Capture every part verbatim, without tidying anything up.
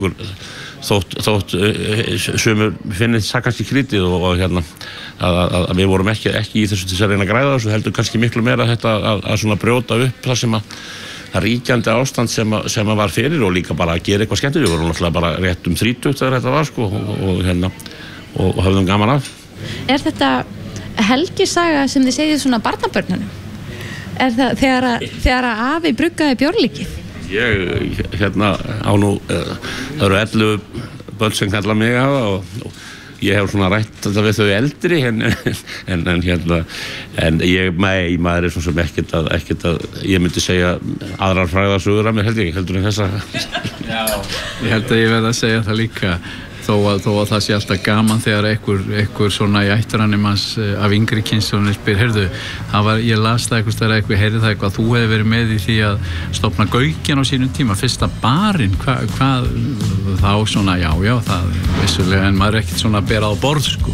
þótt, þótt sumur finnir það kannski krítið og, og hérna að, að, að við vorum ekki, ekki í þessu til að reyna að græða þessu, heldur kannski miklu meira þetta að, að svona brjóta upp það sem að það ríkjandi ástand sem að, sem að var fyrir og líka bara að gera eitthvað skemmtilegt. Við vorum náttúrulega bara rétt um þrítugt þegar þetta var sko og, og hérna og, og höfðum gaman af. Er þetta helgisaga sem þið segið svona barnabörnunum? Er það þegar að, þegar að afi bruggaði bjórlíkið? Ég, hérna, á nú, uh, það eru ellefu börn sem kalla mig á það og, og ég hef svona rætt þetta við þau eldri en, en, en hérna, en ég, nei, maður er svona sem ekkert að, ekkert að, ég myndi segja aðrar fræðarsögur að mér held ég, heldur en þessa. Já, ég held að ég verð að segja það líka. Þó að, þó að það sé alltaf gaman þegar einhver, einhver svona í ættarannum hans af yngri kynslóðinni spyr, heyrðu, það var, ég las það eitthvað stærra eitthvað, heyrðu það eitthvað, þú hefði verið með í því að stofna Gaukinn á sínum tíma, fyrsta barinn, hvað, hvað, þá svona, já, já, það vissulega, en maður er ekkert svona að bera á borð, sko.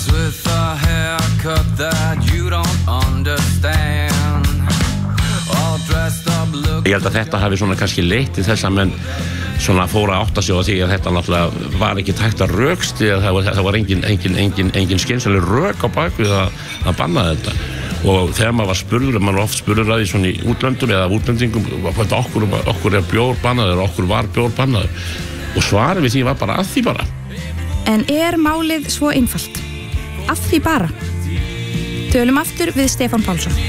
Ég held að þetta hafi svona kannski leitt til þess að menn svona fóra átta sig á því að þetta náttúrulega var ekki tækt að rökst því að það var, það var engin, engin, engin, engin skynsamleg rök á bakvið að, að banna þetta og þegar maður var spurður, maður var oft spurður að því svona í útlöndum eða útlendingum okkur, okkur er bjór bannaður, okkur var bjór bannaður og svarið við því var bara að því bara. En er málið svo einfalt? Að því bara? Tölum aftur við Stefán Pálsson.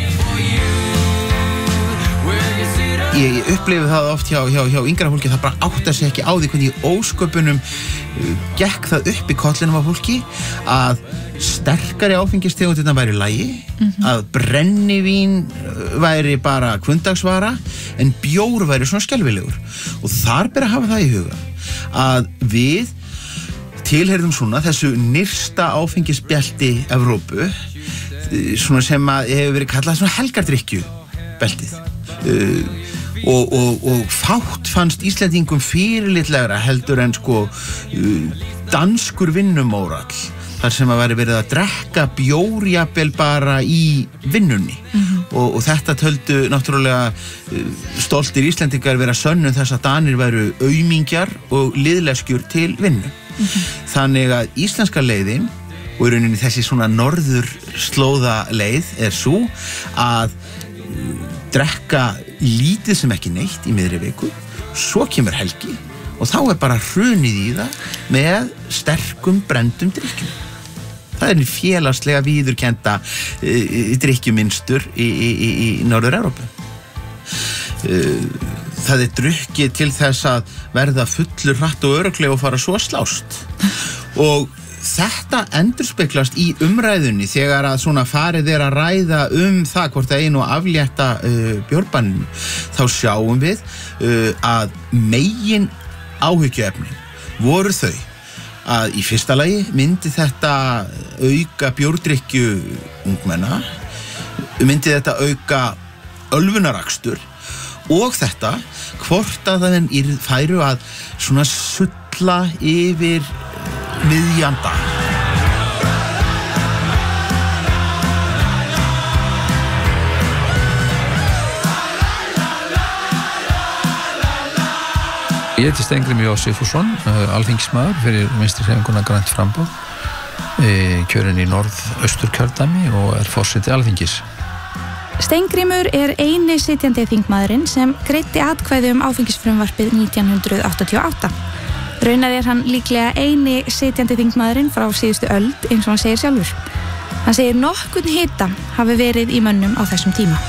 Ég upplifi það oft hjá, hjá, hjá yngra fólki, það bara áttar sig ekki á því hvernig í ósköpunum uh, gekk það upp í kollinum á fólki að sterkari áfengistegundirnar væri í lagi, mm-hmm. að brennivín væri bara kvundagsvara en bjór væri svona skelfilegur og þar ber að hafa það í huga að við tilheyrðum svona þessu nyrsta áfengisbelti Evrópu, svona sem að hefur verið kallað svona helgardrykkju beltið. Uh, Og, og, og fátt fannst Íslendingum fyrirlitlegra heldur en sko uh, danskur vinnumórall þar sem að væri verið að drekka bjórjabel bara í vinnunni mm-hmm. og, og þetta töldu náttúrulega uh, stoltir Íslendingar vera sönnum þess að Danir væru aumingjar og liðleskjur til vinnu mm-hmm. þannig að íslenska leiðin og í rauninni þessi svona norður slóða leið er svo að uh, drekka lítið sem ekki neitt í miðri viku, svo kemur helgi og þá er bara hrunið í það með sterkum brendum drykkjum. Það er félagslega viðurkennda e, drykkjuminstur í, í, í, í Norður-Evrópu. E, það er drukkið til þess að verða fullur hratt og örugglega og fara svo að slást og þetta endurspeglast í umræðunni þegar að svona farið er að ræða um það hvort það einu að aflétta uh, bjórbanninu. Þá sjáum við uh, að megin áhyggjuefnin voru þau að í fyrsta lagi myndi þetta auka bjórdrykkju ungmenna, myndi þetta auka ölvunarakstur og þetta hvort að það færu að svona sulla yfir miðjan dag. Ég heiti Steingrímur J. Sigfússon, alþingismaður fyrir Vinstri-hreyfinguna Grænt framboð, kjörinn í Norðausturkjördæmi og er forseti Alþingis. Steingrímur er eini sitjandi þingmaðurinn sem greiddi atkvæði um áfengisfrumvarpið nítján hundruð áttatíu og átta. Raunar er hann líklega eini sitjandi þingmaðurinn frá síðustu öld eins og hann segir sjálfur. Hann segir nokkurn hita hafi verið í mönnum á þessum tíma.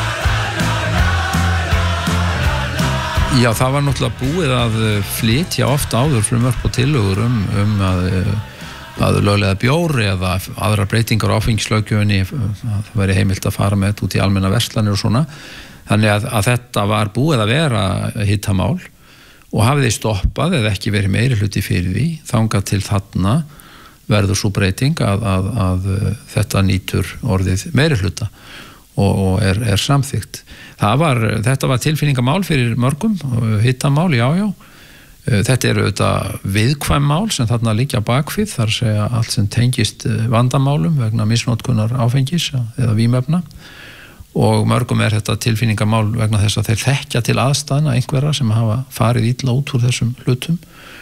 Já, það var náttúrulega búið að flytja oft áður frumvörp og tillögur um, um að, að löglega bjór eða aðrar breytingar á áfengislöggjöfinni að það væri heimilt að fara með þetta út í almenna verslanir og svona. Þannig að, að þetta var búið að vera hitamál og hafið þið stoppað eða ekki verið meiri hluti fyrir því, þangað til þarna verður svo breyting að, að, að þetta nýtur orðið meiri hluta og, og er, er samþykkt. Það var, þetta var tilfinningamál fyrir mörgum, hittamál, já, já. Þetta eru auðvitað viðkvæm mál sem þarna liggja bakvið, þar segja allt sem tengist vandamálum vegna misnotkunar áfengis eða vímefna og mörgum er þetta tilfinningamál vegna þess að þeir þekkja til aðstæðna einhverja sem hafa farið illa út úr þessum hlutum